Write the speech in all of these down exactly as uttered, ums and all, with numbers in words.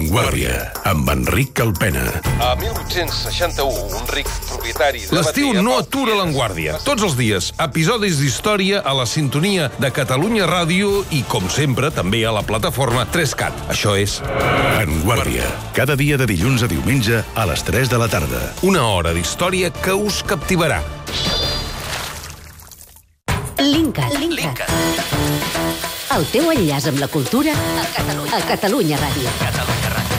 Guàrdia, amb Enric Calpena. A mil vuit-cents seixanta-u, un ric propietari de L'estiu no atura l'Enguàrdia. Tots els dies, episodis d'història a la sintonia de Catalunya Ràdio i, com sempre, també a la plataforma tres cat. Això és En Guàrdia. Cada dia de dilluns a diumenge a les tres de la tarda. Una hora d'història que us captivarà. Linkat. Linkat. El teu enllaç amb la cultura a Catalunya, a Catalunya Ràdio. Catalunya Ràdio.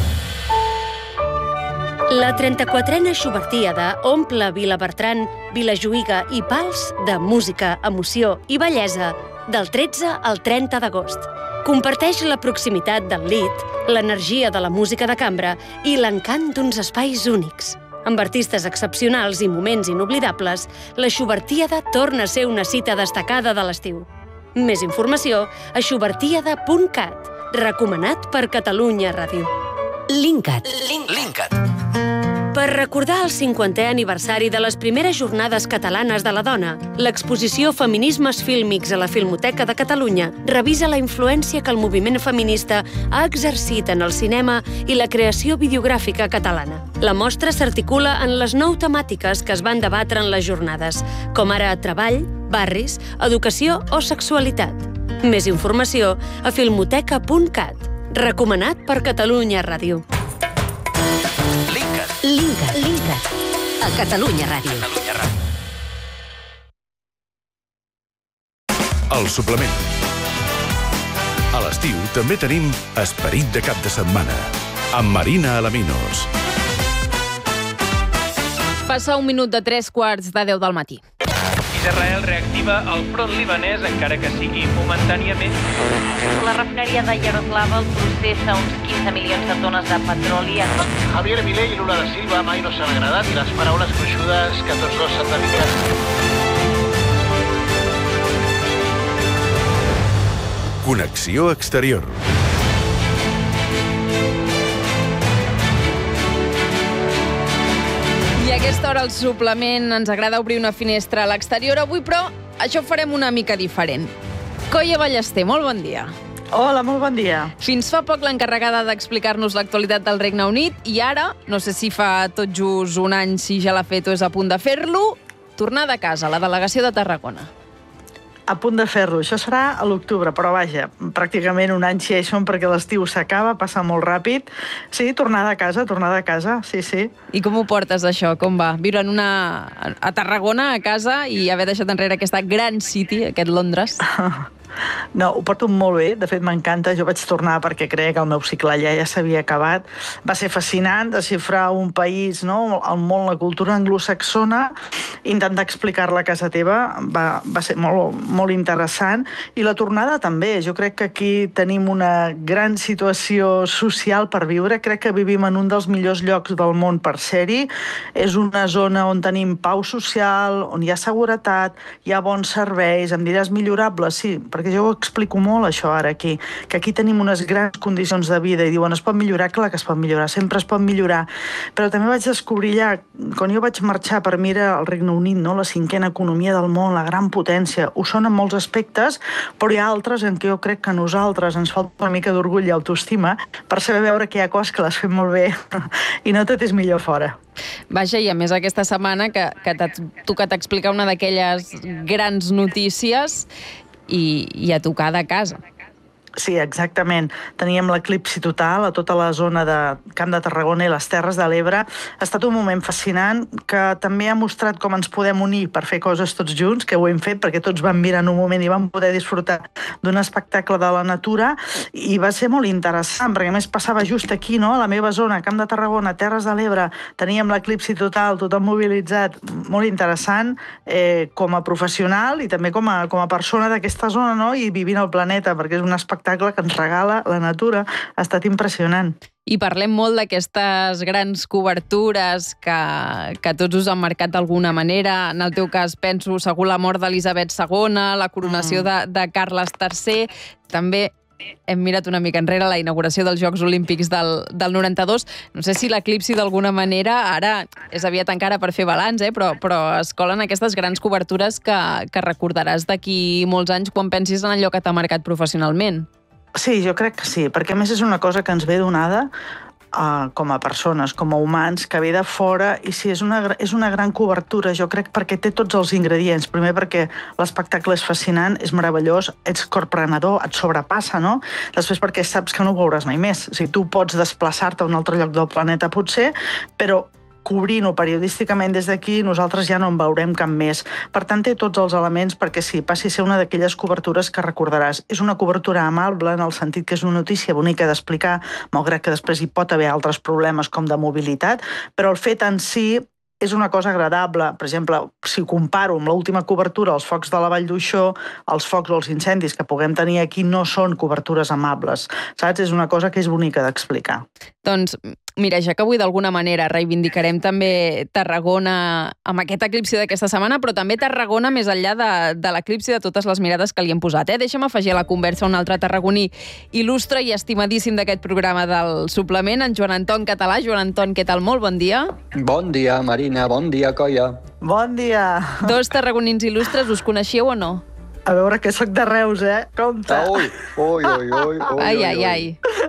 La trenta-quatrena Xubertíada omple Vilabertran, Vilajuïga i Pals de música, emoció i bellesa del tretze al trenta d'agost. Comparteix la proximitat del lied, l'energia de la música de cambra i l'encant d'uns espais únics. Amb artistes excepcionals i moments inoblidables, la Xubertíada torna a ser una cita destacada de l'estiu. Més informació a xubertíada punt cat, recomanat per Catalunya Ràdio. Linkat. Linkat. Per recordar el cinquantè aniversari de les primeres jornades catalanes de la dona, l'exposició Feminismes fílmics a la Filmoteca de Catalunya revisa la influència que el moviment feminista ha exercit en el cinema i la creació videogràfica catalana. La mostra s'articula en les nou temàtiques que es van debatre en les jornades, com ara treball, barris, educació o sexualitat. Més informació a filmoteca punt cat, recomanat per Catalunya Ràdio. Linkat. Linkat. A Catalunya Ràdio. Catalunya Ràdio. El suplement. A l'estiu també tenim Esperit de cap de setmana, amb Marina Alaminos. Passa un minut de tres quarts de deu del matí. Israel reactiva el front libanès, encara que sigui momentàniament. La refineria de Yaroslava processa uns quinze milions de tones de petroli. Javier Milei i Lula da Silva mai no s'han agradat i les paraules gruixudes que tots dos s'han dedicat. Connexió exterior. I a aquesta hora al suplement ens agrada obrir una finestra a l'exterior avui, però això ho farem una mica diferent. Coia Ballester, molt bon dia. Hola, molt bon dia. Fins fa poc l'encarregada d'explicar-nos l'actualitat del Regne Unit i ara, no sé si fa tot just un any si ja l'ha fet o és a punt de fer-lo, tornada a casa, a la delegació de Tarragona. A punt de fer-lo. Això serà a l'octubre, però vaja, pràcticament un any si hi som perquè l'estiu s'acaba, passa molt ràpid. Sí, tornada a casa, tornada a casa, sí, sí. I com ho portes, això? Com va? Viure en una... a Tarragona, a casa, i haver deixat enrere aquesta gran city, aquest Londres? No, ho porto molt bé, de fet m'encanta. Jo vaig tornar perquè creia que el meu cicle allà ja s'havia acabat. Va ser fascinant desxifrar un país, no? El món, la cultura anglosaxona, intentar explicar-la a casa teva va, va ser molt, molt interessant. I la tornada també. Jo crec que aquí tenim una gran situació social per viure. Crec que vivim en un dels millors llocs del món per ser-hi. És una zona on tenim pau social, on hi ha seguretat, hi ha bons serveis, amb diràs millorables, sí, perquè perquè jo ho explico molt, això, ara, aquí, que aquí tenim unes grans condicions de vida i diuen, es pot millorar? Clar que es pot millorar, sempre es pot millorar. Però també vaig descobrir allà, quan jo vaig marxar per mirar el Regne Unit, no? La cinquena economia del món, la gran potència, ho són en molts aspectes, però hi ha altres en què jo crec que a nosaltres ens falta una mica d'orgull i autoestima per saber veure que hi ha coses que les fem molt bé i no tot és millor fora. Vaja, i a més aquesta setmana que, que t'ha tocat explicar una d'aquelles grans notícies i, i a tocar de casa. Sí, exactament. Teníem l'eclipsi total a tota la zona de Camp de Tarragona i les Terres de l'Ebre. Ha estat un moment fascinant que també ha mostrat com ens podem unir per fer coses tots junts, que ho hem fet perquè tots vam mirar en un moment i vam poder disfrutar d'un espectacle de la natura i va ser molt interessant perquè a més passava just aquí, no? A la meva zona, Camp de Tarragona, Terres de l'Ebre, teníem l'eclipsi total, tothom mobilitzat, molt interessant eh, com a professional i també com a, com a persona d'aquesta zona, no? I vivint al planeta, perquè és un espectacle que ens regala la natura. Ha estat impressionant. I parlem molt d'aquestes grans cobertures que, que tots us han marcat d'alguna manera. En el teu cas, penso, segur la mort d'Elisabet segona, la coronació mm. de, de Carles tercer, també hem mirat una mica enrere la inauguració dels Jocs Olímpics del, del noranta-dos. No sé si l'eclipsi d'alguna manera, ara és aviat encara per fer balanç, eh? però, però es colen aquestes grans cobertures que, que recordaràs d'aquí molts anys quan pensis en allò que t'ha marcat professionalment. Sí, jo crec que sí, perquè a més és una cosa que ens ve donada Uh, com a persones, com a humans, que ve de fora, i sí, és una, és una gran cobertura, jo crec, perquè té tots els ingredients. Primer perquè l'espectacle és fascinant, és meravellós, ets corprenedor, et sobrepassa, no? Després perquè saps que no ho veuràs mai més. O sigui, tu pots desplaçar-te a un altre lloc del planeta, potser, però cobrint-ho periodísticament des d'aquí, nosaltres ja no en veurem cap més. Per tant, té tots els elements perquè sí, passi a ser una d'aquelles cobertures que recordaràs. És una cobertura amable en el sentit que és una notícia bonica d'explicar, malgrat que després hi pot haver altres problemes com de mobilitat, però el fet en si és una cosa agradable. Per exemple, si comparo amb l'última cobertura, els focs de la Vall d'Uixó, els focs o els incendis que puguem tenir aquí no són cobertures amables, saps? És una cosa que és bonica d'explicar. Doncs, mira, ja que avui d'alguna manera reivindicarem també Tarragona amb aquest eclipsi d'aquesta setmana, però també Tarragona més enllà de, de l'eclipsi de totes les mirades que li hem posat. Eh? Deixa'm afegir a la conversa un altre tarragoní il·lustre i estimadíssim d'aquest programa del suplement, en Joan Anton Català. Joan Anton, què tal? Molt bon dia. Bon dia, Marina. Bon dia, colla. Bon dia. Dos tarragonins il·lustres, us coneixeu o no? A veure, que sóc de Reus, eh? Compte. Ui, ui, ui, ui, ui. Ai, ai, ai.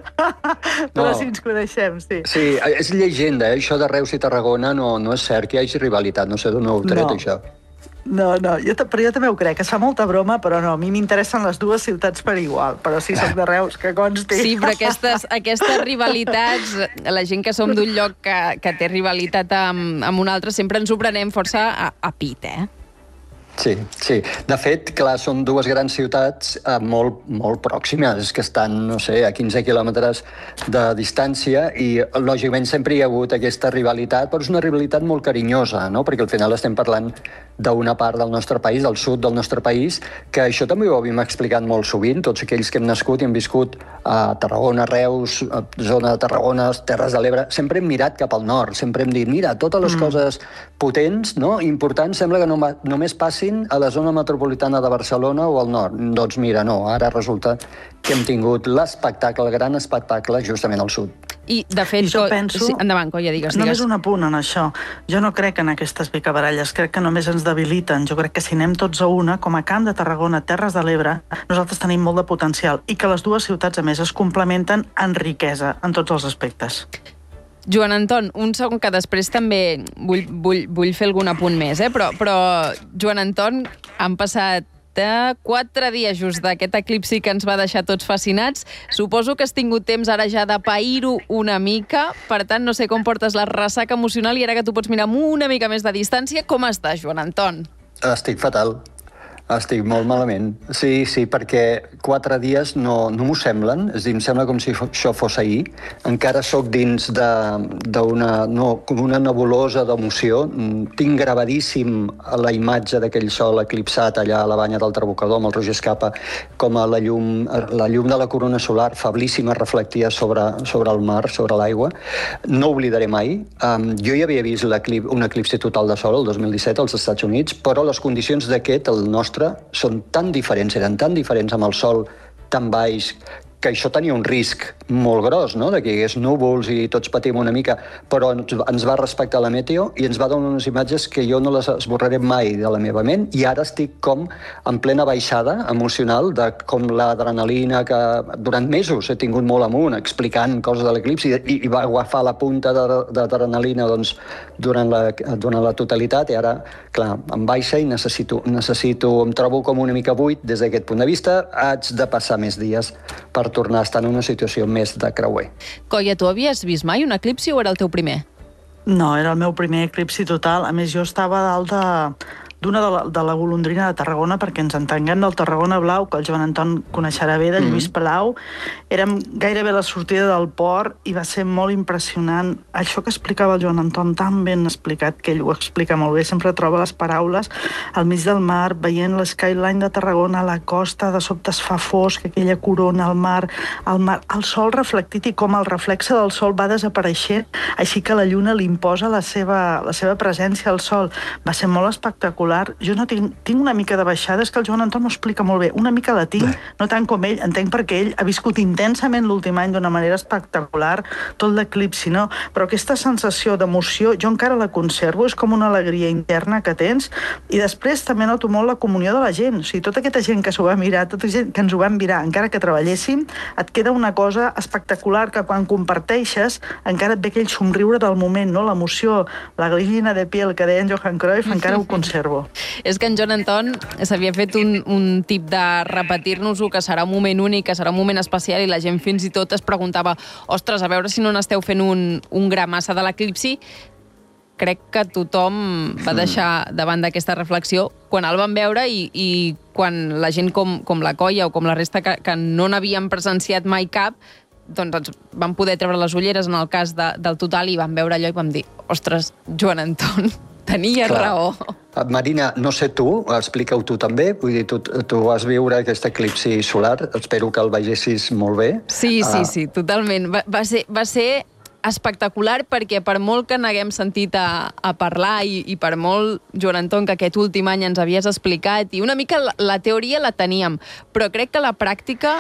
Però sí ens coneixem, sí. Sí, és llegenda, eh? Això de Reus i Tarragona no, no és cert que hi hagi rivalitat. No sé d'on heu tret, no. això. No, no, jo, però jo també ho crec. Es fa molta broma, però no, a mi m'interessen les dues ciutats per igual. Però sí, soc de Reus, que consti. Sí, però aquestes, aquestes rivalitats, la gent que som d'un lloc que, que té rivalitat amb, amb un altre, sempre ens ho prenem força a, a pit, eh? Sí, sí. De fet, clar, són dues grans ciutats eh, molt, molt pròximes, que estan, no sé, a quinze quilòmetres de distància i, lògicament, sempre hi ha hagut aquesta rivalitat, però és una rivalitat molt carinyosa, no? Perquè al final estem parlant d'una part del nostre país, del sud del nostre país, que això també ho havíem explicat molt sovint, tots aquells que hem nascut i hem viscut a Tarragona, Reus, a zona de Tarragona, Terres de l'Ebre, sempre hem mirat cap al nord, sempre hem dit, mira, totes les mm. coses potents, no?, importants, sembla que no, només passin a la zona metropolitana de Barcelona o al nord. Doncs mira, no, ara resulta que hem tingut l'espectacle, el gran espectacle, justament al sud. I, de fet, I jo penso... Sí, endavant, Colla, digues, digues. Només un apunt en això. Jo no crec en aquestes picabaralles, crec que només ens debiliten. Jo crec que si anem tots a una, com a Camp de Tarragona, Terres de l'Ebre, nosaltres tenim molt de potencial i que les dues ciutats, a més, es complementen en riquesa, en tots els aspectes. Joan Anton, un segon que després també vull, vull, vull fer algun apunt més, eh? però, però Joan Anton, han passat quatre dies just d'aquest eclipsi que ens va deixar tots fascinats. Suposo que has tingut temps ara ja de pair-ho una mica, per tant, no sé com portes la ressaca emocional i ara que tu pots mirar amb una mica més de distància, com estàs, Joan Anton? Estic fatal. Estic molt malament. Sí, sí, perquè quatre dies no, no m'ho semblen. És a dir, em sembla com si això fos ahir. Encara sóc dins d'una no, com una nebulosa d'emoció. Tinc gravadíssim la imatge d'aquell sol eclipsat allà a la banya del Trabucador amb el Roger Escapa, com a la llum, la llum de la corona solar feblíssima reflectia sobre, sobre el mar, sobre l'aigua. No oblidaré mai. Um, jo ja havia vist un eclipsi total de sol el dos mil disset als Estats Units, però les condicions d'aquest, el nostre, són tan diferents, eren tan diferents amb el sol tan baix, que això tenia un risc molt gros, no?, de que hi hagués núvols i tots patim una mica, però ens va respectar la meteo i ens va donar unes imatges que jo no les esborraré mai de la meva ment, i ara estic com en plena baixada emocional de com l'adrenalina que durant mesos he tingut molt amunt explicant coses de l'eclipsi i, i va agafar la punta d'adrenalina doncs, durant, la, durant la totalitat, i ara, clar, em baixa i necessito, necessito, em trobo com una mica buit des d'aquest punt de vista. Haig de passar més dies per tornar a estar en una situació més de creuer. Colla, tu havies vist mai un eclipsi o era el teu primer? No, era el meu primer eclipsi total. A més, jo estava dalt de... d'una de, la, de la golondrina de Tarragona, perquè ens entenguem, del Tarragona Blau, que el Joan Anton coneixerà bé, de Lluís Palau. Érem gairebé a la sortida del port i va ser molt impressionant. Això que explicava el Joan Anton, tan ben explicat, que ell ho explica molt bé, sempre troba les paraules al mig del mar, veient l'skyline de Tarragona, la costa, de sobte es fa fosc, aquella corona, el mar, el mar, el sol reflectit i com el reflexe del sol va desapareixent, així que la lluna li imposa la seva, la seva presència al sol. Va ser molt espectacular. espectacular. Jo no tinc, tinc una mica de baixada, és que el Joan Anton m'ho explica molt bé. Una mica la tinc, no tant com ell, entenc perquè ell ha viscut intensament l'últim any d'una manera espectacular, tot l'eclipsi, no? Però aquesta sensació d'emoció, jo encara la conservo, és com una alegria interna que tens, i després també noto molt la comunió de la gent. O sigui, tota aquesta gent que s'ho va mirar, tota gent que ens ho van mirar, encara que treballéssim, et queda una cosa espectacular que quan comparteixes encara et ve aquell somriure del moment, no? L'emoció, la gallina de piel que deia en Johan Cruyff, encara ho conservo. És que en Joan Anton s'havia fet un, un tip de repetir-nos-ho, que serà un moment únic, que serà un moment especial, i la gent fins i tot es preguntava, ostres, a veure si no n'esteu fent un, un gra massa de l'eclipsi. Crec que tothom va deixar davant d'aquesta reflexió quan el van veure i, i quan la gent com, com la Colla o com la resta que, que no n'havien presenciat mai cap, doncs ens van poder treure les ulleres en el cas de, del total i van veure allò i vam dir, ostres, Joan Anton, tenia Clar. raó. Marina, no sé tu, explica-ho tu també, vull dir, tu, tu vas viure aquest eclipsi solar, espero que el vegessis molt bé. Sí, sí, uh... sí, totalment. Va, va ser... Va ser espectacular perquè per molt que n'haguem sentit a, a parlar i, i per molt, Joan Anton, que aquest últim any ens havies explicat i una mica la, la teoria la teníem, però crec que la pràctica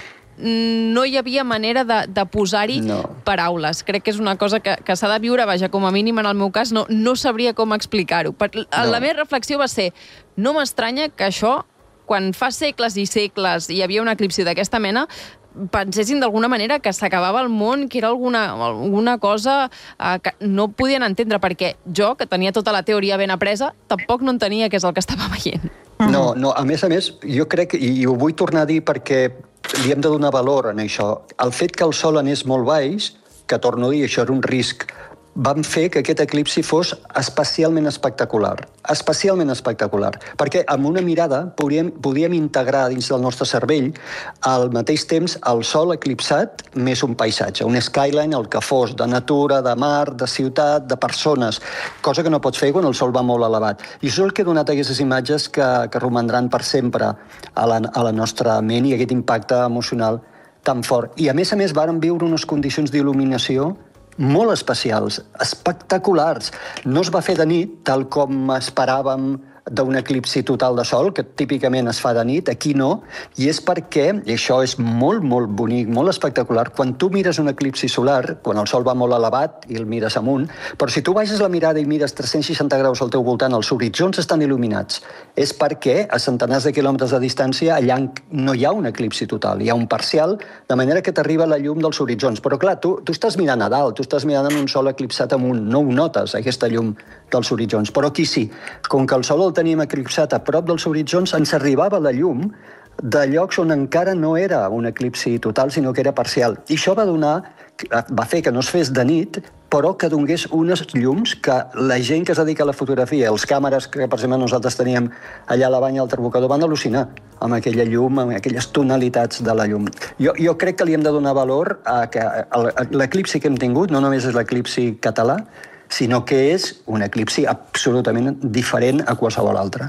no hi havia manera de, de posar-hi no. paraules. Crec que és una cosa que, que s'ha de viure, vaja, com a mínim en el meu cas, no, no sabria com explicar-ho. No. La meva reflexió va ser, no m'estranya que això, quan fa segles i segles hi havia un eclipsi d'aquesta mena, pensessin d'alguna manera que s'acabava el món, que era alguna, alguna cosa eh, que no podien entendre, perquè jo, que tenia tota la teoria ben apresa, tampoc no entenia què és el que estava veient. No, no, a més a més, jo crec, i ho vull tornar a dir perquè li hem de donar valor en això, el fet que el sol anés molt baix, que torno a dir, això era un risc, van fer que aquest eclipsi fos especialment espectacular. Especialment espectacular. Perquè amb una mirada podíem, podíem integrar dins del nostre cervell al mateix temps el sol eclipsat més un paisatge, un skyline, el que fos, de natura, de mar, de ciutat, de persones, cosa que no pots fer quan el sol va molt elevat. I això és el que ha donat aquestes imatges que, que romandran per sempre a la, a la nostra ment i aquest impacte emocional tan fort. I a més a més varen viure unes condicions d'il·luminació molt especials, espectaculars. No es va fer de nit, tal com esperàvem d'un eclipsi total de sol, que típicament es fa de nit, aquí no, i és perquè, i això és molt, molt bonic, molt espectacular, quan tu mires un eclipsi solar, quan el sol va molt elevat i el mires amunt, però si tu baixes la mirada i mires tres-cents seixanta graus al teu voltant, els horitzons estan il·luminats. És perquè a centenars de quilòmetres de distància allà no hi ha un eclipsi total, hi ha un parcial, de manera que t'arriba la llum dels horitzons. Però clar, tu, tu estàs mirant a dalt, tu estàs mirant en un sol eclipsat amunt, no ho notes, aquesta llum dels horitzons. Però aquí sí, com que el sol el teníem eclipsat a prop dels horitzons, ens arribava la llum de llocs on encara no era un eclipsi total, sinó que era parcial. I això va donar, va fer que no es fes de nit, però que donés unes llums que la gent que es dedica a la fotografia, els càmeres que, per exemple, nosaltres teníem allà a la banya al Trabucador, van al·lucinar amb aquella llum, amb aquelles tonalitats de la llum. Jo, jo crec que li hem de donar valor a que l'eclipsi que hem tingut no només és l'eclipsi català, sinó que és un eclipsi absolutament diferent a qualsevol altre.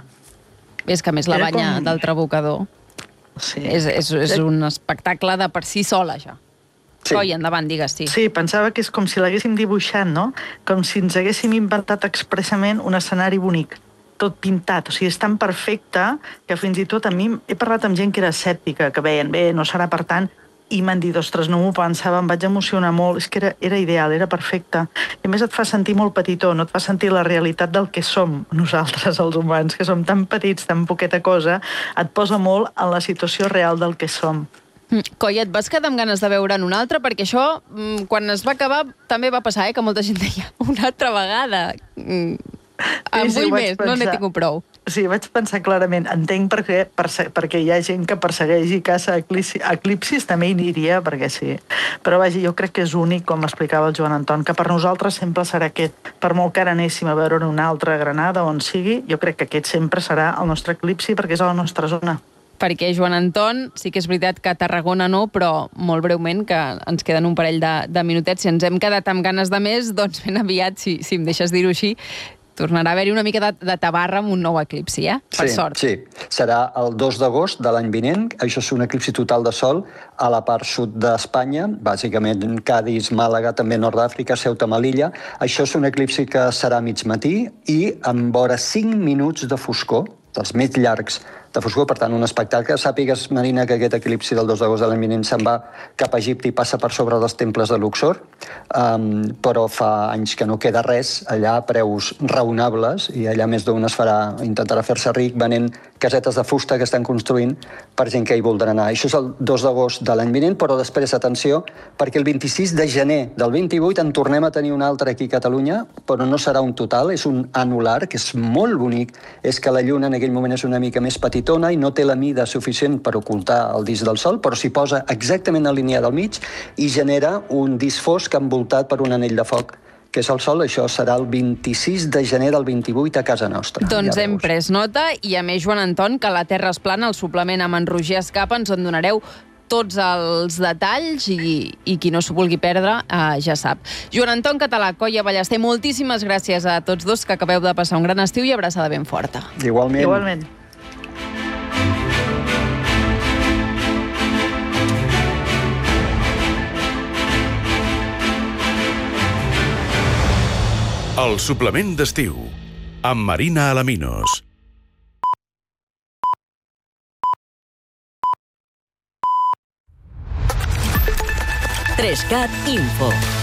És que, a més, la banya com... del Trabucador sí. és, és, és un espectacle de per si sola, ja. Sí. Coi, endavant, digues, sí. Sí, pensava que és com si l'haguéssim dibuixat, no? Com si ens haguéssim inventat expressament un escenari bonic, tot pintat. O sigui, és tan perfecte que fins i tot a mi he parlat amb gent que era escèptica, que veien, bé, no serà per tant, i m'han dit, ostres, no m'ho pensava, em vaig emocionar molt, és que era, era ideal, era perfecte. I a més et fa sentir molt petitó, no et fa sentir la realitat del que som nosaltres, els humans, que som tan petits, tan poqueta cosa, et posa molt en la situació real del que som. Colla, et vas quedar amb ganes de veure'n un altre? Perquè això, quan es va acabar, també va passar, eh? Que molta gent deia, una altra vegada. En sí, sí, vull més, pensar. No n'he tingut prou. Sí, vaig pensar clarament. Entenc perquè, perquè hi ha gent que persegueix i caça eclipsis, també hi aniria, perquè sí. Però vaja, jo crec que és únic, com explicava el Joan Anton, que per nosaltres sempre serà aquest. Per molt que ara anéssim a veure una altra Granada, on sigui, jo crec que aquest sempre serà el nostre eclipsi, perquè és a la nostra zona. Perquè, Joan Anton, sí que és veritat que a Tarragona no, però molt breument, que ens queden un parell de, de minutets, si ens hem quedat amb ganes de més, doncs ben aviat, si, si em deixes dir-ho així, Tornarà a haver-hi una mica de, de tabarra amb un nou eclipsi, eh? Per sí, sort. Sí, serà el dos d'agost de l'any vinent. Això és un eclipsi total de sol a la part sud d'Espanya, bàsicament Cádiz, Màlaga, també Nord d'Àfrica, Ceuta, Melilla. Això és un eclipsi que serà a mig matí i amb vora cinc minuts de foscor, dels més llargs de foscor, per tant, un espectacle. Sàpigues, Marina, que aquest eclipsi del dos d'agost de l'any vinent se'n va cap a Egipte i passa per sobre dels temples de Luxor, um, però fa anys que no queda res allà a preus raonables i allà més d'un es farà, intentarà fer-se ric venent casetes de fusta que estan construint per gent que hi voldrà anar. Això és el dos d'agost de l'any vinent, però després, atenció, perquè el vint-i-sis de gener del vint-i-vuit en tornem a tenir un altre aquí a Catalunya, però no serà un total, és un anular, que és molt bonic. És que la lluna en aquell moment és una mica més petitona i no té la mida suficient per ocultar el disc del Sol, però s'hi posa exactament alineada al mig i genera un disc fosc envoltat per un anell de foc, que és el Sol. Això serà el vint-i-sis de gener del vint-i-vuit a casa nostra. Doncs ja hem pres nota, i a més, Joan Anton, que la Terra es plana, el suplement amb en Roger Escapa, ens en donareu tots els detalls i, i qui no s'ho vulgui perdre eh, ja sap. Joan Anton Català, Coia Ballester, moltíssimes gràcies a tots dos, que acabeu de passar un gran estiu i abraçada ben forta. Igualment. Igualment. El suplement d'estiu, amb Marina Alaminos. tres cat Info.